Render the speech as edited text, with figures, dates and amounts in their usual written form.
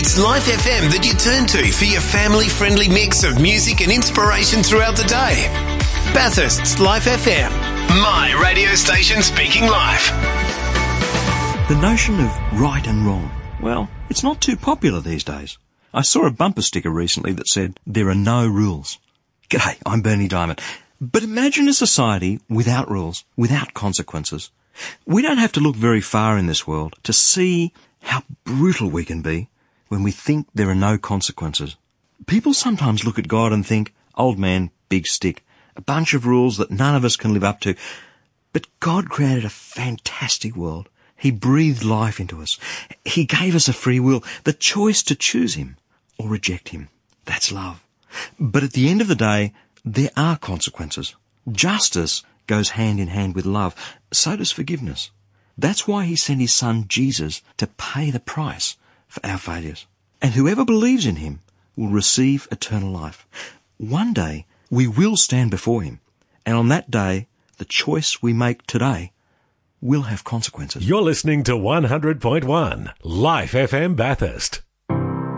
It's Life FM that you turn to for your family-friendly mix of music and inspiration throughout the day. Bathurst's Life FM, my radio station speaking life. The notion of right and wrong, well, it's not too popular these days. I saw a bumper sticker recently that said, "There are no rules." G'day, I'm Bernie Diamond. But imagine a society without rules, without consequences. We don't have to look very far in this world to see how brutal we can be when we think there are no consequences. People sometimes look at God and think, old man, big stick, a bunch of rules that none of us can live up to. But God created a fantastic world. He breathed life into us. He gave us a free will, the choice to choose him or reject him. That's love. But at the end of the day, there are consequences. Justice goes hand in hand with love. So does forgiveness. That's why he sent his son Jesus to pay the price for our failures. And whoever believes in him will receive eternal life. One day, we will stand before him. And on that day, the choice we make today will have consequences. You're listening to 100.1 Life FM Bathurst.